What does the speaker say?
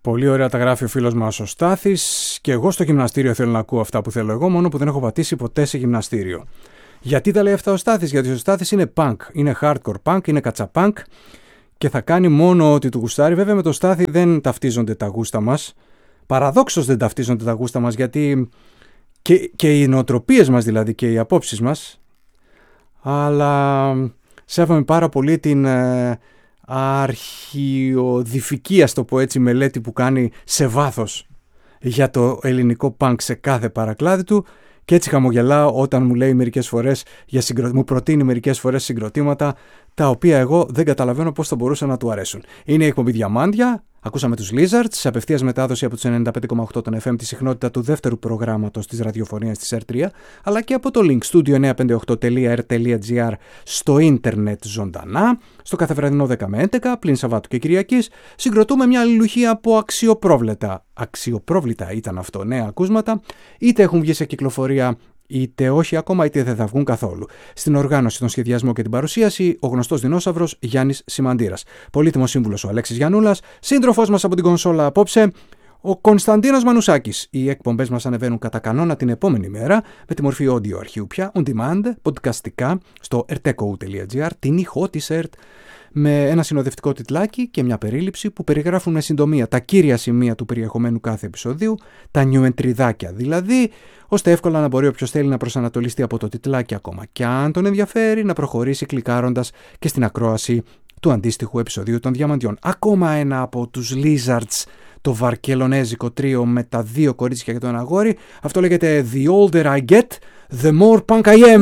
Πολύ ωραία τα γράφει ο φίλος μας ο Στάθης. Και εγώ στο γυμναστήριο θέλω να ακούω αυτά που θέλω εγώ, μόνο που δεν έχω πατήσει ποτέ σε γυμναστήριο. Γιατί τα λέει αυτά ο Στάθης? Γιατί ο Στάθης είναι punk, είναι hardcore punk, είναι κατσαπunk και θα κάνει μόνο ό,τι του γουστάρει. Βέβαια με το Στάθη δεν ταυτίζονται τα γούστα μας. Παραδόξως δεν ταυτίζονται τα γούστα μας, γιατί και οι νοοτροπίες μας δηλαδή και οι απόψεις μας. Αλλά σέβομαι πάρα πολύ την αρχιοδυφική, ας το πω έτσι, μελέτη που κάνει σε βάθος για το ελληνικό punk σε κάθε παρακλάδι του. Και έτσι χαμογελάω όταν μου λέει μερικές φορές μου προτείνει μερικές φορές συγκροτήματα τα οποία εγώ δεν καταλαβαίνω πώς θα μπορούσαν να του αρέσουν. Είναι η εκπομπή Διαμάντια. Ακούσαμε τους Lizards σε απευθείας μετάδοση από τους 95,8 των FM, τη συχνότητα του δεύτερου προγράμματος της ραδιοφωνίας της R3, αλλά και από το link studio958.r στο ίντερνετ ζωντανά, στο καθεβραδινό 10 με 11, πλην Σαββάτου και Κυριακής. Συγκροτούμε μια αλληλουχία από αξιοπρόβλητα ήταν αυτό, νέα ακούσματα, είτε έχουν βγει σε κυκλοφορία είτε όχι ακόμα, είτε δεν θα βγουν καθόλου. Στην οργάνωση, τον σχεδιασμό και την παρουσίαση, ο γνωστός δεινόσαυρος Γιάννης Σιμαντήρας. Πολύτιμος σύμβουλος ο Αλέξης Γιαννούλας. Σύντροφός μας από την κονσόλα απόψε, ο Κωνσταντίνος Μανουσάκης. Οι εκπομπές μας ανεβαίνουν κατά κανόνα την επόμενη μέρα, με τη μορφή audio αρχείου πια, on demand, podcastικά, στο erteco.gr, την ηχό της ΕΡΤ, με ένα συνοδευτικό τιτλάκι και μια περίληψη που περιγράφουν με συντομία τα κύρια σημεία του περιεχομένου κάθε επεισοδίου, τα νιουεντριδάκια δηλαδή, ώστε εύκολα να μπορεί όποιος θέλει να προσανατολιστεί από το τιτλάκι, ακόμα και αν τον ενδιαφέρει, να προχωρήσει κλικάροντας και στην ακρόαση του αντίστοιχου επεισοδίου των Διαμαντιών. Ακόμα ένα από τους Lizards, το βαρκελονέζικο τρίο με τα δύο κορίτσια και τον αγόρι. Αυτό λέγεται The older I get, the more punk I am.